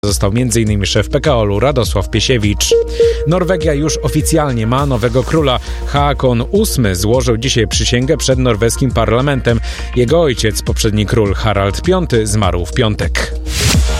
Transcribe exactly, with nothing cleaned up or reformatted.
Został między innymi szef P K O L u Radosław Piesiewicz. Norwegia już oficjalnie ma nowego króla. Haakon ósmy złożył dzisiaj przysięgę przed norweskim parlamentem. Jego ojciec, poprzedni król Harald piąty, zmarł w piątek.